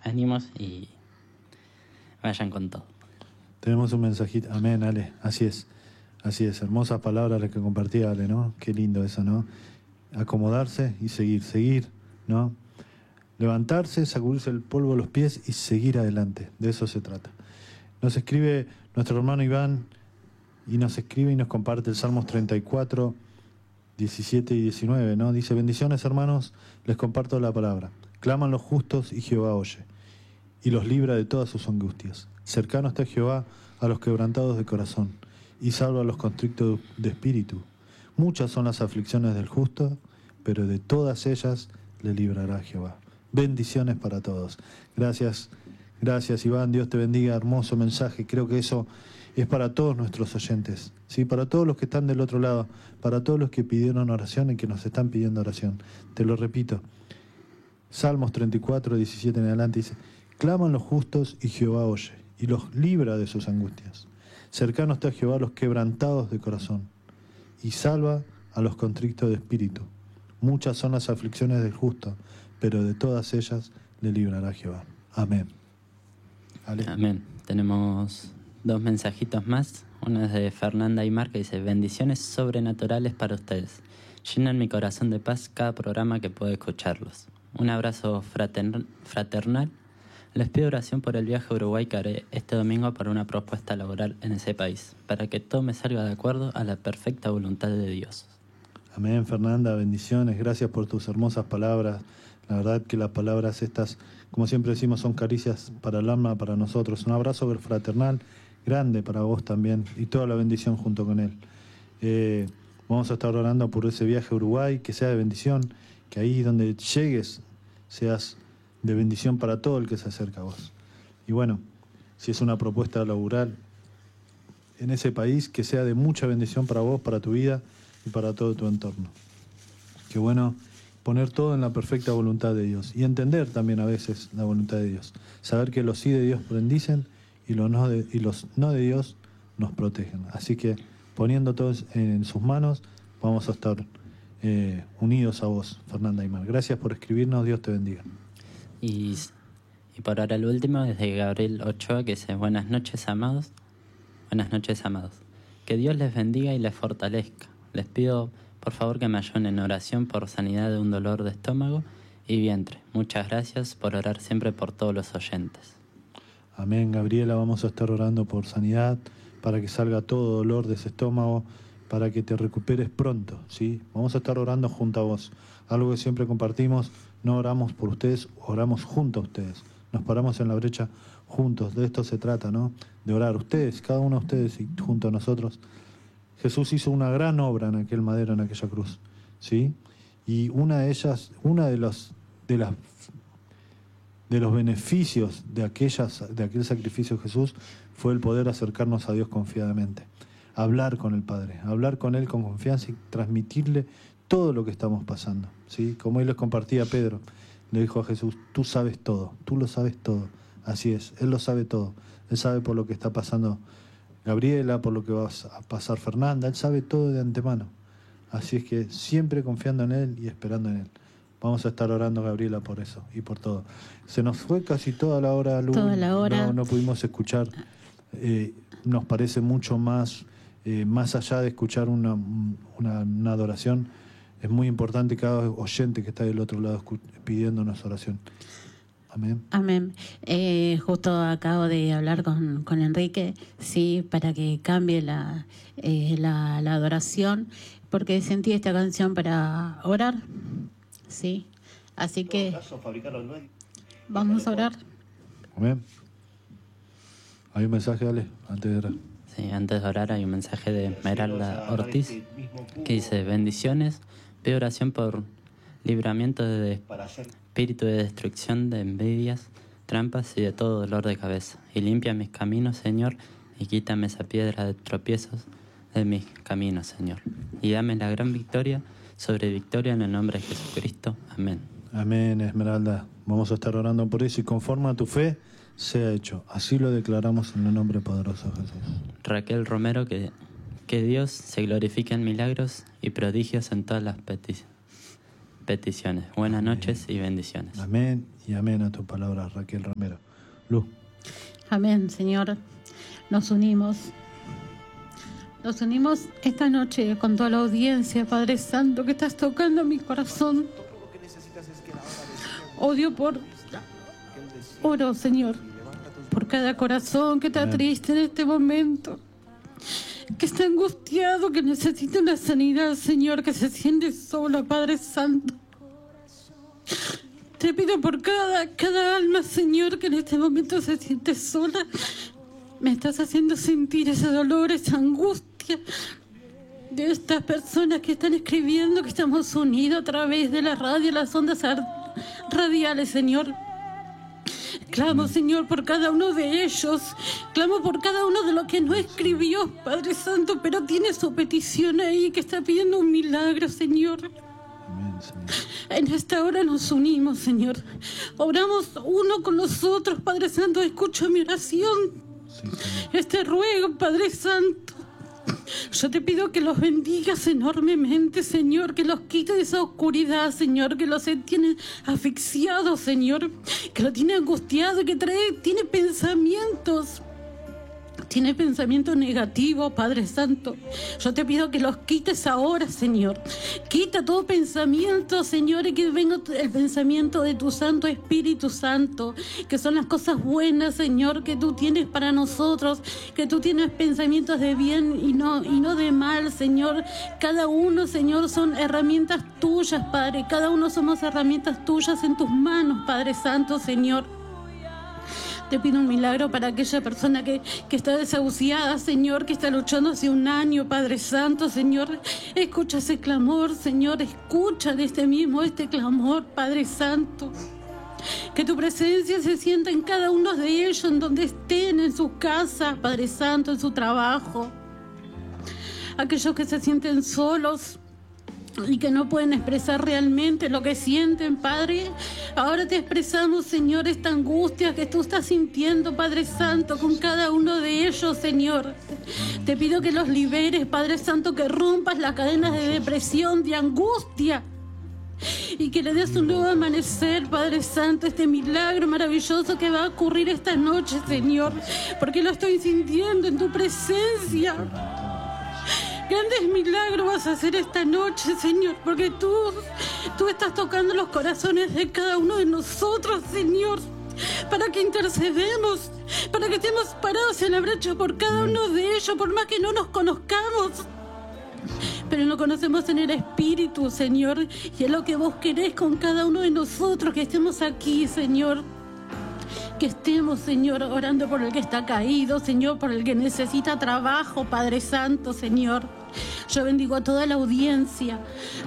ánimos y vayan con todo. Tenemos un mensajito. Amén, Ale. Así es. Así es. Hermosas palabras las que compartía Ale, ¿no? Qué lindo eso, ¿no? Acomodarse y seguir, ¿no? Levantarse, sacudirse el polvo de los pies y seguir adelante. De eso se trata. Nos escribe nuestro hermano Iván y nos escribe y nos comparte el Salmos 34, 17 y 19, ¿no? Dice: bendiciones, hermanos, les comparto la palabra. Claman los justos y Jehová oye y los libra de todas sus angustias. Cercano está Jehová a los quebrantados de corazón y salva a los constrictos de espíritu. Muchas son las aflicciones del justo, pero de todas ellas le librará Jehová. Bendiciones para todos. Gracias, gracias Iván, Dios te bendiga, hermoso mensaje. Creo que eso es para todos nuestros oyentes, ¿sí? Para todos los que están del otro lado, para todos los que pidieron oración y que nos están pidiendo oración. Te lo repito, Salmos 34, 17 en adelante dice: claman los justos y Jehová oye y los libra de sus angustias. Cercano está Jehová a los quebrantados de corazón y salva a los contrictos de espíritu. Muchas son las aflicciones del justo, pero de todas ellas le librará Jehová. Amén. ¿Ale? Amén. Tenemos 2 mensajitos más. Uno es de Fernanda Aymar, que dice: bendiciones sobrenaturales para ustedes. Llenan mi corazón de paz cada programa que puedo escucharlos. Un abrazo fraternal. Les pido oración por el viaje a Uruguay que haré este domingo para una propuesta laboral en ese país, para que todo me salga de acuerdo a la perfecta voluntad de Dios. Amén, Fernanda, bendiciones, gracias por tus hermosas palabras. La verdad que las palabras estas, como siempre decimos, son caricias para el alma, para nosotros. Un abrazo fraternal grande para vos también y toda la bendición junto con él. Vamos a estar orando por ese viaje a Uruguay, que sea de bendición, que ahí donde llegues seas de bendición para todo el que se acerca a vos. Y bueno, si es una propuesta laboral en ese país, que sea de mucha bendición para vos, para tu vida y para todo tu entorno. Qué bueno poner todo en la perfecta voluntad de Dios y entender también a veces la voluntad de Dios. Saber que los sí de Dios bendicen y los no de Dios nos protegen. Así que poniendo todo en sus manos, vamos a estar unidos a vos, Fernanda Aymar. Gracias por escribirnos, Dios te bendiga. Y por ahora el último es de Gabriel Ochoa, que dice: buenas noches, amados. Buenas noches, amados. Que Dios les bendiga y les fortalezca. Les pido, por favor, que me ayuden en oración por sanidad de un dolor de estómago y vientre. Muchas gracias por orar siempre por todos los oyentes. Amén, Gabriela. Vamos a estar orando por sanidad, para que salga todo dolor de ese estómago, para que te recuperes pronto, ¿sí? Vamos a estar orando junto a vos. Algo que siempre compartimos: no oramos por ustedes, oramos junto a ustedes. Nos paramos en la brecha juntos. De esto se trata, ¿no? De orar ustedes, cada uno de ustedes y junto a nosotros. Jesús hizo una gran obra en aquel madero, en aquella cruz, ¿sí? Y una de ellas, de los beneficios de aquel sacrificio de Jesús fue el poder acercarnos a Dios confiadamente, hablar con el Padre, hablar con Él con confianza y transmitirle todo lo que estamos pasando, ¿sí? Como Él les compartía a Pedro, le dijo a Jesús: tú sabes todo, tú lo sabes todo. Así es, Él lo sabe todo. Él sabe por lo que está pasando Gabriela, por lo que va a pasar Fernanda. Él sabe todo de antemano. Así es que siempre confiando en Él y esperando en Él. Vamos a estar orando, Gabriela, por eso y por todo. Se nos fue casi toda la hora, Lu. Toda la hora. No pudimos escuchar. Nos parece mucho más allá de escuchar una adoración. Es muy importante cada oyente que está del otro lado pidiéndonos oración. Amén. Amén. Justo acabo de hablar con Enrique, sí, para que cambie la adoración, porque sentí esta canción para orar, sí. Así que vamos a orar. Amén. Hay un mensaje, dale, antes de orar. Sí, antes de orar hay un mensaje de Esmeralda Ortiz que dice: bendiciones, pido oración por libramiento de espíritu de destrucción, de envidias, trampas y de todo dolor de cabeza. Y limpia mis caminos, Señor, y quítame esa piedra de tropiezos de mis caminos, Señor. Y dame la gran victoria sobre victoria en el nombre de Jesucristo. Amén. Amén, Esmeralda. Vamos a estar orando por eso y conforme a tu fe sea hecho. Así lo declaramos en el nombre poderoso de Jesús. Raquel Romero, que Dios se glorifique en milagros y prodigios en todas las peticiones. peticiones. Buenas noches y bendiciones. Amén y amén a tu palabra, Raquel Romero. Lu. Amén, Señor. Nos unimos esta noche con toda la audiencia, Padre Santo, que estás tocando mi corazón. Oro, Señor, por cada corazón que está triste en este momento, que está angustiado, que necesita una sanidad, Señor, que se siente sola, Padre Santo. Te pido por cada alma, Señor, que en este momento se siente sola. Me estás haciendo sentir ese dolor, esa angustia de estas personas que están escribiendo, que estamos unidos a través de la radio, las ondas radiales, Señor. Clamo, Señor, por cada uno de ellos. Clamo por cada uno de los que no escribió, Padre Santo, pero tiene su petición ahí, que está pidiendo un milagro, Señor. Amén, Señor. En esta hora nos unimos, Señor. Oramos uno con los otros, Padre Santo. Escucha mi oración. Sí, Señor. Este ruego, Padre Santo. Yo te pido que los bendigas enormemente, Señor, que los quites de esa oscuridad, Señor, que los tiene asfixiados, Señor, que lo tiene angustiado, que tiene pensamientos negativos, Padre Santo. Yo te pido que los quites ahora, Señor. Quita todo pensamiento, Señor, y que venga el pensamiento de tu Santo Espíritu Santo, que son las cosas buenas, Señor, que tú tienes para nosotros, que tú tienes pensamientos de bien y no de mal, Señor. Cada uno, Señor, son herramientas tuyas, Padre. Cada uno somos herramientas tuyas en tus manos, Padre Santo, Señor. Te pido un milagro para aquella persona que está desahuciada, Señor, que está luchando hace un año, Padre Santo, Señor. Escucha ese clamor, Señor, escucha de este clamor, Padre Santo. Que tu presencia se sienta en cada uno de ellos, en donde estén, en sus casas, Padre Santo, en su trabajo. Aquellos que se sienten solos y que no pueden expresar realmente lo que sienten, Padre. Ahora te expresamos, Señor, esta angustia que tú estás sintiendo, Padre Santo, con cada uno de ellos, Señor. Te pido que los liberes, Padre Santo, que rompas las cadenas de depresión, de angustia, y que le des un nuevo amanecer, Padre Santo, este milagro maravilloso que va a ocurrir esta noche, Señor, porque lo estoy sintiendo en tu presencia. Grandes milagros vas a hacer esta noche, Señor, porque tú estás tocando los corazones de cada uno de nosotros, Señor, para que intercedemos, para que estemos parados en la brecha por cada uno de ellos, por más que no nos conozcamos. Pero lo conocemos en el Espíritu, Señor, y es lo que vos querés con cada uno de nosotros, que estemos aquí, Señor. Que estemos, Señor, orando por el que está caído, Señor, por el que necesita trabajo, Padre Santo, Señor. Yo bendigo a toda la audiencia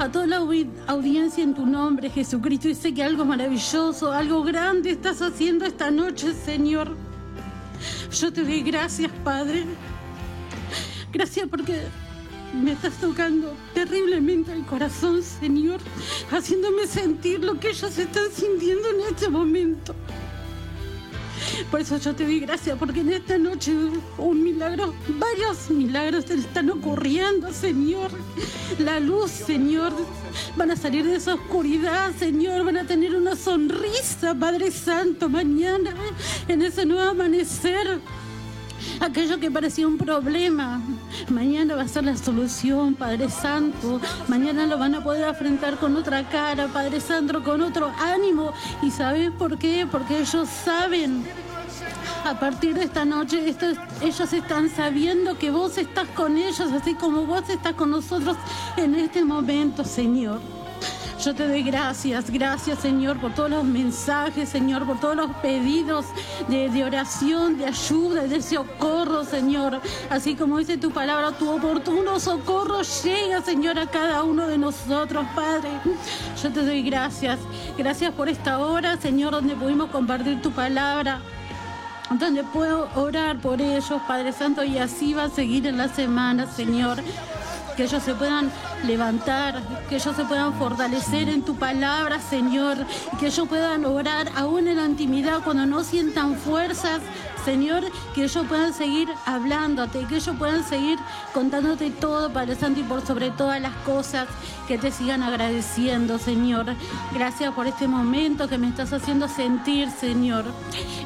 en tu nombre, Jesucristo, y sé que algo maravilloso, algo grande estás haciendo esta noche, Señor. Yo te doy gracias, Padre. Gracias porque me estás tocando terriblemente el corazón, Señor, haciéndome sentir lo que ellos están sintiendo en este momento. Por eso yo te doy gracias, porque en esta noche varios milagros están ocurriendo, Señor. La luz, Señor, van a salir de esa oscuridad, Señor, van a tener una sonrisa, Padre Santo, mañana, en ese nuevo amanecer. Aquello que parecía un problema, mañana va a ser la solución, Padre Santo. Mañana lo van a poder afrontar con otra cara, Padre Santo, con otro ánimo. ¿Y sabes por qué? Porque ellos saben. A partir de esta noche, ellos están sabiendo que vos estás con ellos, así como vos estás con nosotros en este momento, Señor. Yo te doy gracias, Señor, por todos los mensajes, Señor, por todos los pedidos de oración, de ayuda, de socorro, Señor. Así como dice tu palabra, tu oportuno socorro llega, Señor, a cada uno de nosotros, Padre. Yo te doy gracias por esta hora, Señor, donde pudimos compartir tu palabra, donde puedo orar por ellos, Padre Santo, y así va a seguir en la semana, Señor. que ellos se puedan levantar, que ellos se puedan fortalecer en tu palabra, Señor, y que ellos puedan orar aún en la intimidad cuando no sientan fuerzas, Señor, que ellos puedan seguir hablándote, que ellos puedan seguir contándote todo, Padre Santo, y por sobre todas las cosas, que te sigan agradeciendo, Señor. Gracias por este momento que me estás haciendo sentir, Señor.